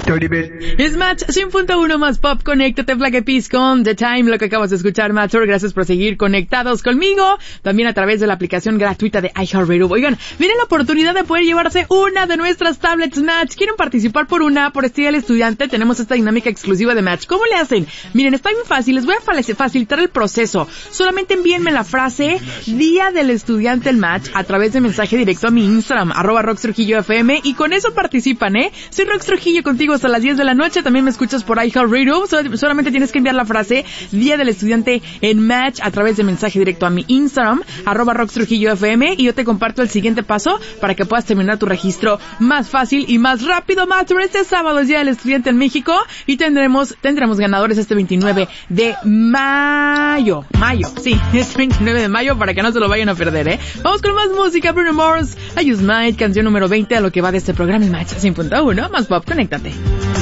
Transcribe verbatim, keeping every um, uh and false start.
Es Match cien punto uno más pop. Conéctate, Black Eyed Peas con The Time, lo que acabas de escuchar, Matcher. Gracias por seguir conectados conmigo, también a través de la aplicación gratuita de iHeartRadio. Oigan, miren la oportunidad de poder llevarse una de nuestras tablets Match. ¿Quieren participar por una? Por este Día del Estudiante tenemos esta dinámica exclusiva de Match. ¿Cómo le hacen? Miren, está bien fácil, les voy a facilitar el proceso. Solamente envíenme la frase Día del Estudiante en Match a través de mensaje directo a mi Instagram, arroba Rox Trujillo F M, y con eso participan, ¿eh? Soy Rox Trujillo contigo hasta las diez de la noche. También me escuchas por iHeartRadio. Sol- solamente tienes que enviar la frase Día del Estudiante en Match a través de mensaje directo a mi Instagram, arroba Rox Trujillo F M, y yo te comparto el siguiente paso para que puedas terminar tu registro más fácil y más rápido. Matcher, este sábado es Día del Estudiante en México y tendremos tendremos ganadores este veintinueve de mayo. Mayo, sí, es veintinueve de mayo para que no se lo vayan a perder, ¿eh? Vamos con más música. Bruno Mars, I Use Night, canción número veinte a lo que va de este programa en Match cien punto uno más pop. Conéctate.